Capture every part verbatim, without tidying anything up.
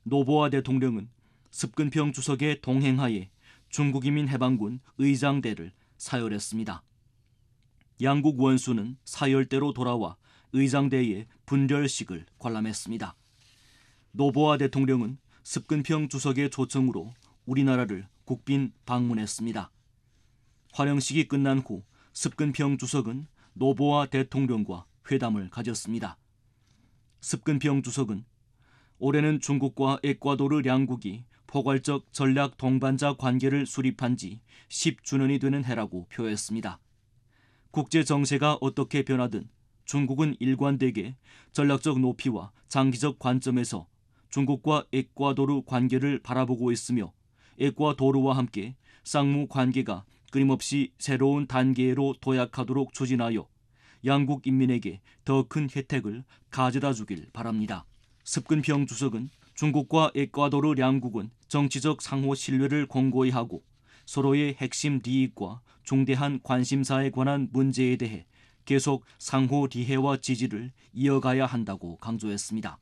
노보아 대통령은 습근평 주석의 동행하에 중국인민해방군 의장대를 사열했습니다. 양국 원수는 사열대로 돌아와 의장대의 분별식을 관람했습니다. 노보아 대통령은 습근평 주석의 초청으로 우리나라를 국빈 방문했습니다. 환영식이 끝난 후 습근평 주석은 노보아 대통령과 회담을 가졌습니다. 습근평 주석은 올해는 중국과 에콰도르 양국이 포괄적 전략 동반자 관계를 수립한 지 십 주년이 되는 해라고 표했습니다. 국제 정세가 어떻게 변하든 중국은 일관되게 전략적 높이와 장기적 관점에서 중국과 에콰도르 관계를 바라보고 있으며 에콰도르와 함께 쌍무 관계가 끊임없이 새로운 단계로 도약하도록 추진하여 양국 인민에게 더 큰 혜택을 가져다 주길 바랍니다. 습근평 주석은 중국과 에콰도르 양국은 정치적 상호 신뢰를 공고히 하고 서로의 핵심利益과 중대한 관심사에 관한 문제에 대해 계속 상호 리해와 지지를 이어가야 한다고 강조했습니다.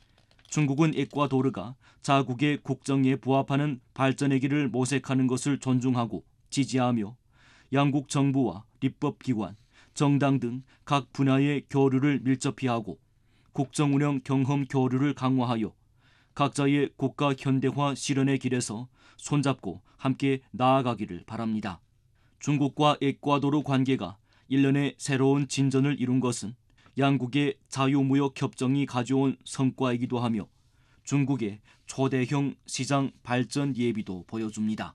중국은 에콰도르가 자국의 국정에 부합하는 발전의 길을 모색하는 것을 존중하고 지지하며 양국 정부와立법기관, 정당 등 각 분야의 교류를 밀접히 하고 국정운영 경험 교류를 강화하여 각자의 국가 현대화 실현의 길에서 손잡고 함께 나아가기를 바랍니다. 중국과 에콰도르 관계가 일련의 새로운 진전을 이룬 것은 양국의 자유무역 협정이 가져온 성과이기도 하며 중국의 초대형 시장 발전 예비도 보여줍니다.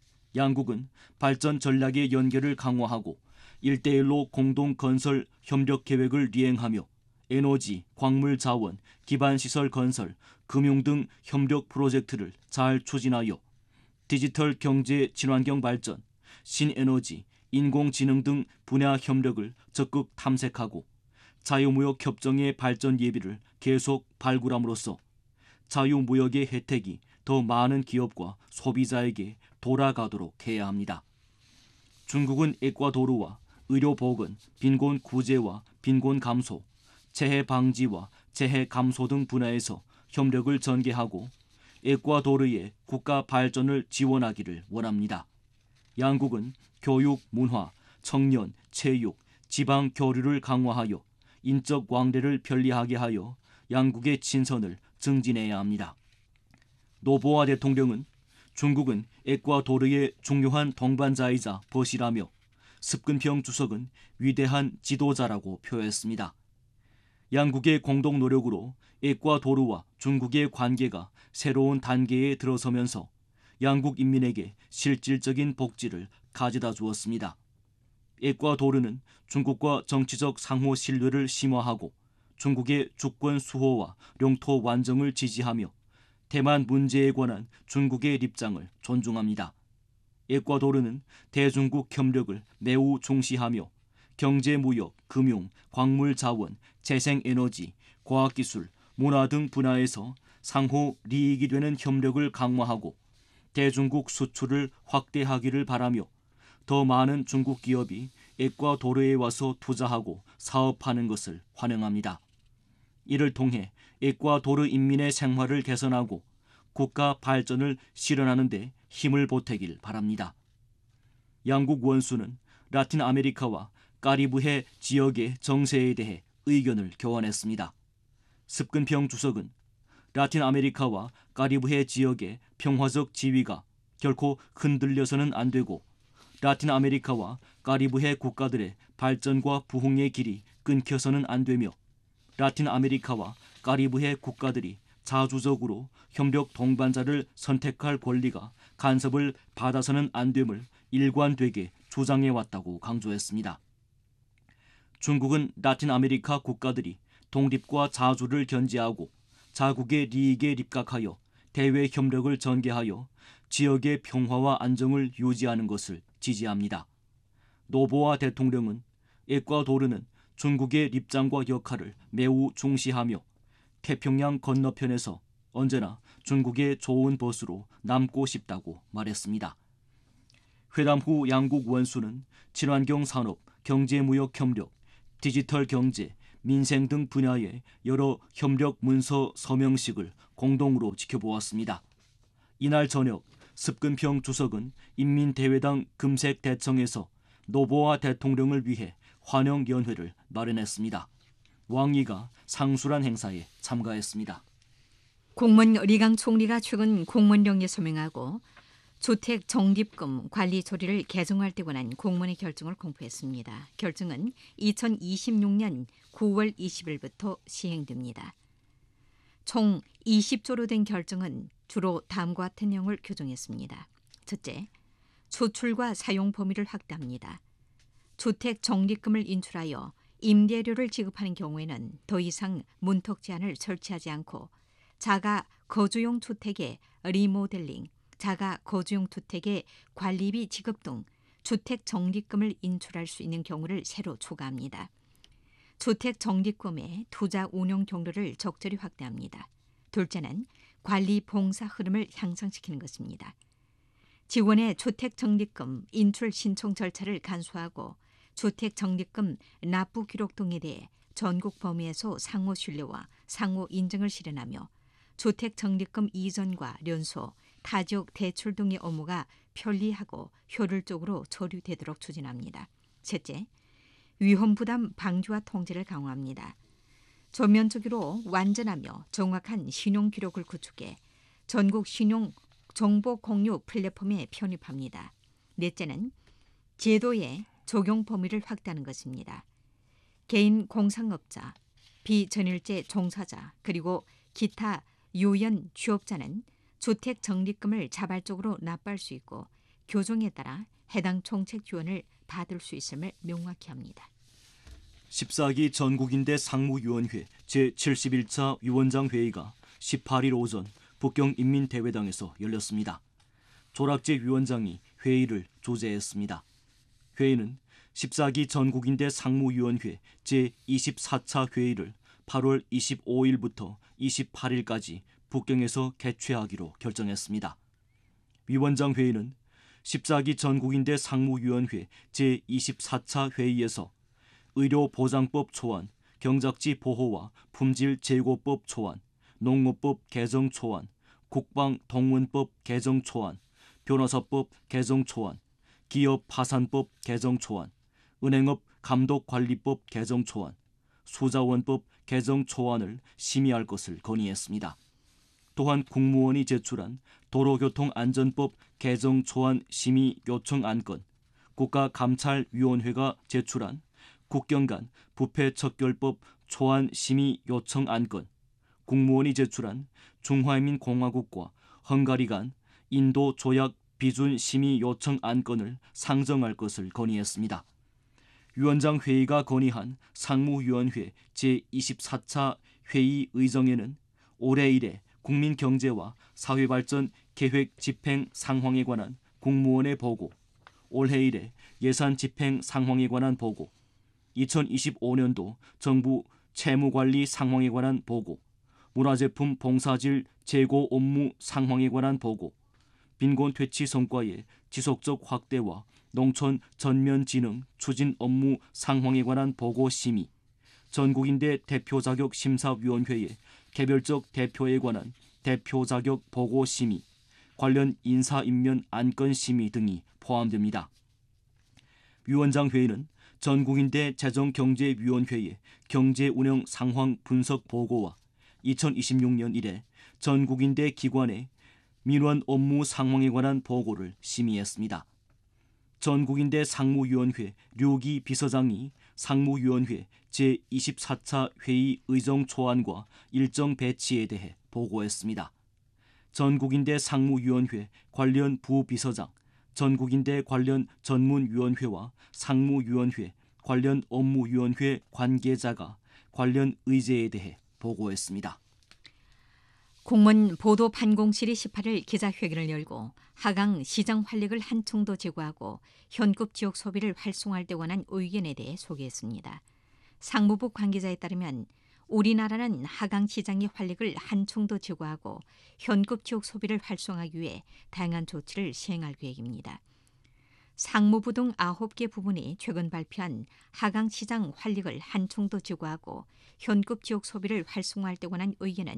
양국은 발전 전략의 연계를 강화하고 일대일로 공동 건설 협력 계획을 리행하며 에너지, 광물 자원, 기반시설 건설, 금융 등 협력 프로젝트를 잘 추진하여 디지털 경제 친환경 발전, 신에너지, 인공지능 등 분야 협력을 적극 탐색하고 자유무역 협정의 발전 예비를 계속 발굴함으로써 자유무역의 혜택이 더 많은 기업과 소비자에게 돌아가도록 해야 합니다. 중국은 에콰도르와 의료보건, 빈곤 구제와 빈곤 감소, 재해 방지와 재해 감소 등 분야에서 협력을 전개하고 에콰도르의 국가 발전을 지원하기를 원합니다. 양국은 교육, 문화, 청년, 체육, 지방 교류를 강화하여 인적 왕래를 편리하게 하여 양국의 친선을 증진해야 합니다. 노보아 대통령은 중국은 에콰도르의 중요한 동반자이자 벗이라며 습근평 주석은 위대한 지도자라고 표했습니다. 양국의 공동 노력으로 에콰도르와 중국의 관계가 새로운 단계에 들어서면서 양국 인민에게 실질적인 복지를 가져다 주었습니다. 에콰도르는 중국과 정치적 상호 신뢰를 심화하고 중국의 주권 수호와 영토 완정을 지지하며 대만 문제에 관한 중국의 입장을 존중합니다. 에콰도르는 대중국 협력을 매우重시하며 경제, 무역, 금융, 광물 자원, 재생에너지, 과학기술, 문화 등 분야에서 상호 이익이 되는 협력을 강화하고 대중국 수출을 확대하기를 바라며 더 많은 중국 기업이 에콰도르에 와서 투자하고 사업하는 것을 환영합니다. 이를 통해 에콰도르 인민의 생활을 개선하고 국가 발전을 실현하는 데 힘을 보태길 바랍니다. 양국 원수는 라틴 아메리카와 카리브해 지역의 정세에 대해 의견을 교환했습니다. 습근평 주석은 라틴 아메리카와 카리브해 지역의 평화적 지위가 결코 흔들려서는 안 되고 라틴 아메리카와 카리브해 국가들의 발전과 부흥의 길이 끊겨서는 안 되며 라틴 아메리카와 카리브해 국가들이 자주적으로 협력 동반자를 선택할 권리가 간섭을 받아서는 안 됨을 일관되게 주장해 왔다고 강조했습니다. 중국은 라틴 아메리카 국가들이 독립과 자주를 견지하고 자국의 이익에 입각하여 대외 협력을 전개하여 지역의 평화와 안정을 유지하는 것을 지지합니다. 노보아 대통령은 에콰도르는 중국의 입장과 역할을 매우 중시하며 태평양 건너편에서 언제나 중국의 좋은 벗으로 남고 싶다고 말했습니다. 회담 후 양국 원수는 친환경 산업, 경제무역 협력, 디지털 경제, 민생 등 분야의 여러 협력 문서 서명식을 공동으로 지켜보았습니다. 이날 저녁 습근평 주석은 인민대회당 금색대청에서 노보아 대통령을 위해 환영연회를 마련했습니다. 왕이가 상술한 행사에 참가했습니다. 공문 리강 총리가 최근 공문령에 서명하고 주택 적립금 관리 조례를 개정할 때 관한 공문의 결정을 공포했습니다. 결정은 이천이십육 년 구월 이십일부터 시행됩니다. 총 이십 조로 된 결정은 주로 다음과 같은 내용을 규정했습니다. 첫째, 수출과 사용 범위를 확대합니다. 주택 적립금을 인출하여 임대료를 지급하는 경우에는 더 이상 문턱 제한을 설치하지 않고 자가 거주용 주택의 리모델링, 자가 거주용 주택의 관리비 지급 등 주택 적립금을 인출할 수 있는 경우를 새로 추가합니다. 주택 적립금의 투자 운용 경로를 적절히 확대합니다. 둘째는 관리 봉사 흐름을 향상시키는 것입니다. 직원의 주택 적립금 인출 신청 절차를 간소화하고 주택 적립금 납부 기록 등에 대해 전국 범위에서 상호 신뢰와 상호 인증을 실현하며 주택 적립금 이전과 연소, 타지역 대출 등의 업무가 편리하고 효율적으로 처리되도록 추진합니다. 셋째, 위험 부담 방지와 통제를 강화합니다. 전면적으로 완전하며 정확한 신용 기록을 구축해 전국 신용 정보 공유 플랫폼에 편입합니다. 넷째는 제도의 적용 범위를 확대하는 것입니다. 개인 공상업자, 비전일제 종사자, 그리고 기타 유연 취업자는 주택 적립금을 자발적으로 납부할 수 있고 교정에 따라 해당 정책 지원을 받을 수 있음을 명확히 합니다. 십사 기 전국인대 상무위원회 제칠십일 차 위원장 회의가 십팔 일 오전 북경인민대회당에서 열렸습니다. 조락재 위원장이 회의를 주재했습니다. 회의는 십사 기 전국인대 상무위원회 제이십사 차 회의를 팔월 이십오일부터 이십팔일까지 북경에서 개최하기로 결정했습니다. 위원장 회의는 십사 기 전국인대 상무위원회 제이십사 차 회의에서 의료보장법 초안, 경작지 보호와 품질 제고법 초안, 농업법 개정 초안, 국방동원법 개정 초안, 변호사법 개정 초안, 기업 파산법 개정 초안, 은행업 감독관리법 개정 초안, 수자원법 개정 초안을 심의할 것을 건의했습니다. 또한 국무원이 제출한 도로교통안전법 개정 초안 심의 요청 안건, 국가감찰위원회가 제출한 국경 간 부패 척결법 초안 심의 요청 안건, 국무원이 제출한 중화인민공화국과 헝가리 간 인도 조약 비준 심의 요청 안건을 상정할 것을 건의했습니다. 위원장 회의가 건의한 상무위원회 제이십사 차 회의 의정에는 올해 이래 국민 경제와 사회발전 계획 집행 상황에 관한 국무원의 보고, 올해 이래 예산 집행 상황에 관한 보고, 이천이십오 년도 정부 채무관리 상황에 관한 보고, 문화제품 봉사질 재고 업무 상황에 관한 보고, 빈곤 퇴치 성과의 지속적 확대와 농촌 전면 진흥 추진 업무 상황에 관한 보고 심의, 전국인대 대표 자격 심사위원회의 개별적 대표에 관한 대표 자격 보고 심의, 관련 인사 임면 안건 심의 등이 포함됩니다. 위원장 회의는 전국인대 재정경제위원회의 경제운영 상황 분석 보고와 이천이십육 년 이래 전국인대 기관의 민원 업무 상황에 관한 보고를 심의했습니다. 전국인대 상무위원회 류기 비서장이 상무위원회 제이십사 차 회의 의정 초안과 일정 배치에 대해 보고했습니다. 전국인대 상무위원회 관련 부비서장, 전국인대 관련 전문위원회와 상무위원회 관련 업무위원회 관계자가 관련 의제에 대해 보고했습니다. 공문 보도 판공실이 십팔 일 기자회견을 열고 하강 시장 활력을 한층 더 제고하고 현급 지역 소비를 활성화할 때 관한 의견에 대해 소개했습니다. 상무부 관계자에 따르면 우리나라는 하강 시장의 활력을 한층 더 제고하고 현급 지역 소비를 활성화하기 위해 다양한 조치를 시행할 계획입니다. 상무부 등 아홉 개 부문이 최근 발표한 하강 시장 활력을 한층 더 제고하고 현급 지역 소비를 활성화할 때 관한 의견은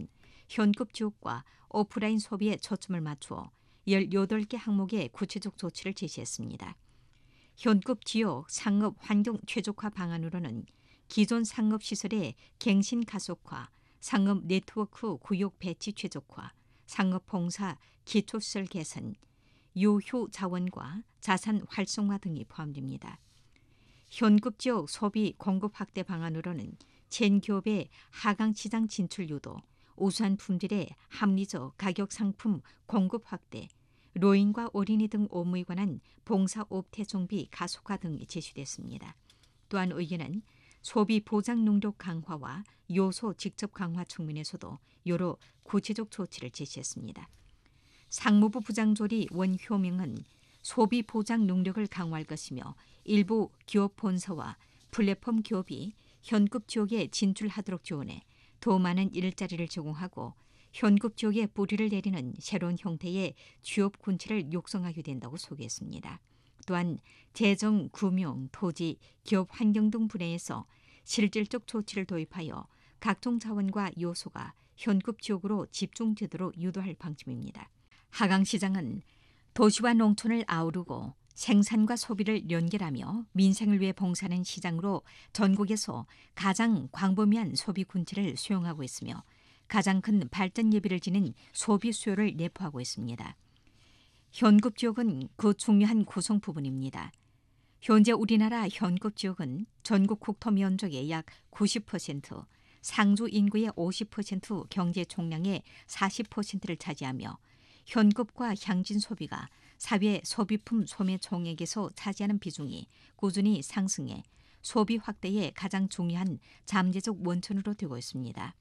현급 지옥과 오프라인 소비에 초점을 맞추어 열여덟 개 항목의 구체적 조치를 제시했습니다. 현급 지역 상업 환경 최적화 방안으로는 기존 상업시설의 갱신 가속화, 상업 네트워크 구역 배치 최적화, 상업 봉사 기초시설 개선, 요효 자원과 자산 활성화 등이 포함됩니다. 현급 지역 소비 공급 확대 방안으로는 첸기업의 하강 시장 진출 유도, 우수한 품질의 합리적 가격 상품 공급 확대, 노인과 어린이 등 업무에 관한 봉사업태 정비 가속화 등이 제시됐습니다. 또한 의견은 소비 보장 능력 강화와 요소 직접 강화 측면에서도 여러 구체적 조치를 제시했습니다. 상무부 부장조리 원효명은 소비 보장 능력을 강화할 것이며 일부 기업 본사와 플랫폼 기업이 현급 지역에 진출하도록 지원해 더 많은 일자리를 제공하고 현급 지역에 뿌리를 내리는 새로운 형태의 취업 군체를 육성하게 된다고 소개했습니다. 또한 재정, 금융, 토지, 기업 환경 등 분야에서 실질적 조치를 도입하여 각종 자원과 요소가 현급 지역으로 집중되도록 유도할 방침입니다. 하강시장은 도시와 농촌을 아우르고 생산과 소비를 연결하며 민생을 위해 봉사하는 시장으로 전국에서 가장 광범위한 소비 군체를 수용하고 있으며 가장 큰 발전 예비를 지닌 소비 수요를 내포하고 있습니다. 현급 지역은 그 중요한 구성 부분입니다. 현재 우리나라 현급 지역은 전국 국토 면적의 약 구십 퍼센트, 상주 인구의 오십 퍼센트, 경제 총량의 사십 퍼센트를 차지하며 현급과 향진 소비가 사회 소비품 소매 총액에서 차지하는 비중이 꾸준히 상승해 소비 확대의 가장 중요한 잠재적 원천으로 되고 있습니다.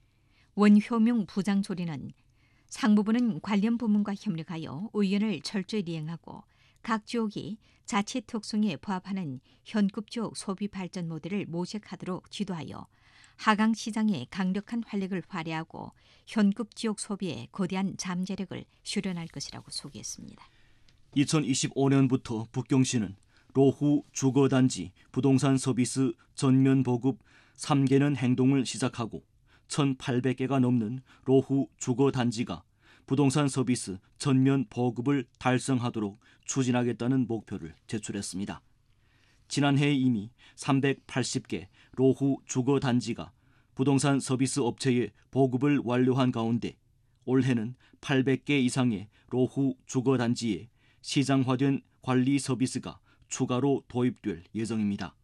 원효명 부장조리는 상무부는 관련 부문과 협력하여 의견을 철저히 이행하고 각 지역이 자치 특성에 부합하는 현급 지역 소비 발전 모델을 모색하도록 지도하여 하강시장에 강력한 활력을 발휘하고 현급 지역 소비에 거대한 잠재력을 실현할 것이라고 소개했습니다. 이천이십오 년부터 북경시는 로후 주거단지 부동산 서비스 전면 보급 삼 개년 행동을 시작하고 천팔백 개가 넘는 로후 주거단지가 부동산 서비스 전면 보급을 달성하도록 추진하겠다는 목표를 제출했습니다. 지난해 이미 삼백팔십 개 로후 주거단지가 부동산 서비스 업체에 보급을 완료한 가운데 올해는 팔백 개 이상의 로후 주거단지에 시장화된 관리 서비스가 추가로 도입될 예정입니다.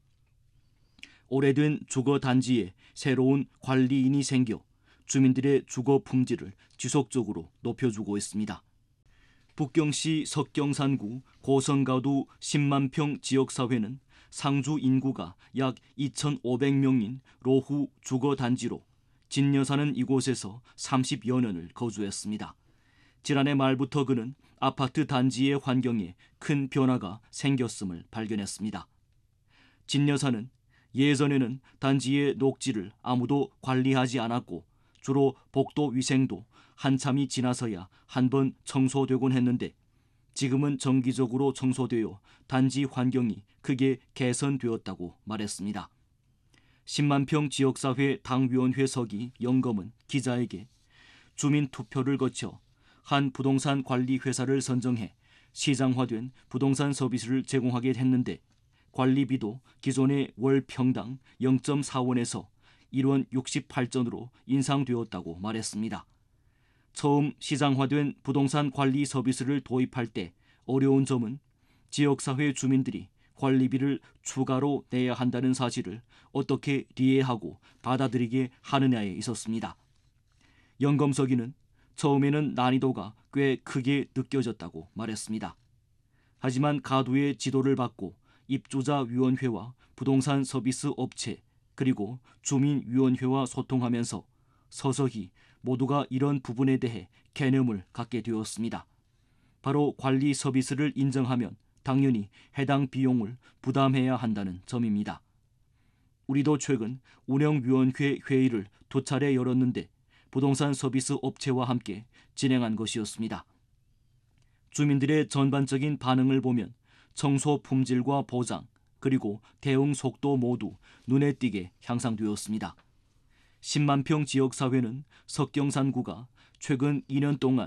오래된 주거단지에 새로운 관리인이 생겨 주민들의 주거 품질을 지속적으로 높여주고 있습니다. 북경시 석경산구 고성가두 십만 평 지역사회는 상주 인구가 약 이천오백 명인 로후 주거단지로 진 여사는 이곳에서 삼십여 년을 거주했습니다. 지난해 말부터 그는 아파트 단지의 환경에 큰 변화가 생겼음을 발견했습니다. 진 여사는 예전에는 단지의 녹지를 아무도 관리하지 않았고 주로 복도 위생도 한참이 지나서야 한 번 청소되곤 했는데 지금은 정기적으로 청소되어 단지 환경이 크게 개선되었다고 말했습니다. 십만 평 지역사회 당위원회 서기 영검은 기자에게 주민 투표를 거쳐 한 부동산 관리 회사를 선정해 시장화된 부동산 서비스를 제공하게 했는데 관리비도 기존의 월 평당 영 점 사 원에서 일 원 육십팔 전으로 인상되었다고 말했습니다. 처음 시장화된 부동산 관리 서비스를 도입할 때 어려운 점은 지역사회 주민들이 관리비를 추가로 내야 한다는 사실을 어떻게 이해하고 받아들이게 하느냐에 있었습니다. 영검서기는 처음에는 난이도가 꽤 크게 느껴졌다고 말했습니다. 하지만 가두의 지도를 받고 입주자위원회와 부동산 서비스 업체 그리고 주민위원회와 소통하면서 서서히 모두가 이런 부분에 대해 개념을 갖게 되었습니다. 바로 관리 서비스를 인정하면 당연히 해당 비용을 부담해야 한다는 점입니다. 우리도 최근 운영위원회 회의를 두 차례 열었는데 부동산 서비스 업체와 함께 진행한 것이었습니다. 주민들의 전반적인 반응을 보면 청소 품질과 보장 그리고 대응 속도 모두 눈에 띄게 향상되었습니다. 십만 평 지역사회는 석경산구가 최근 이 년 동안